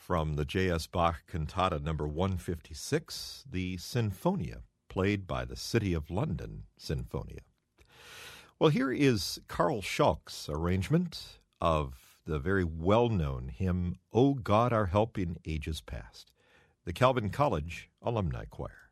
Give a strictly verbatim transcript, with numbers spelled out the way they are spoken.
From the J S. Bach Cantata number one fifty-six, the Sinfonia, played by the City of London Sinfonia. Well, here is Carl Schalk's arrangement of the very well-known hymn, O God, Our Help in Ages Past, the Calvin College Alumni Choir.